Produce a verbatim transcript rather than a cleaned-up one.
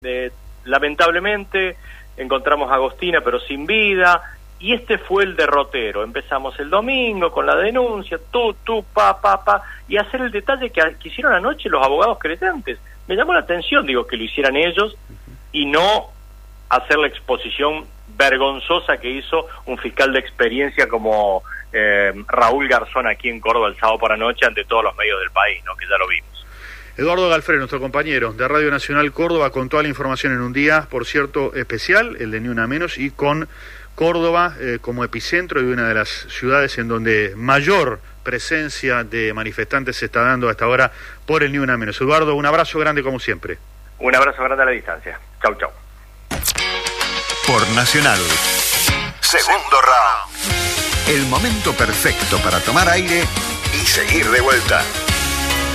Eh, lamentablemente encontramos a Agostina pero sin vida, y este fue el derrotero. Empezamos el domingo con la denuncia, tú, tú, pa, pa, pa, y hacer el detalle que, que hicieron anoche los abogados querellantes. Me llamó la atención, digo, que lo hicieran ellos y no hacer la exposición vergonzosa que hizo un fiscal de experiencia como eh, Raúl Garzón aquí en Córdoba el sábado por la noche ante todos los medios del país, ¿no? Que ya lo vimos. Eduardo Galfré, nuestro compañero de Radio Nacional Córdoba, con toda la información en un día, por cierto, especial, el de Ni Una Menos, y con Córdoba eh, como epicentro de una de las ciudades en donde mayor presencia de manifestantes se está dando a esta hora por el Ni Una Menos. Eduardo, un abrazo grande como siempre. Un abrazo grande a la distancia. Chau, chau. Por Nacional. Segundo round. El momento perfecto para tomar aire y seguir de vuelta.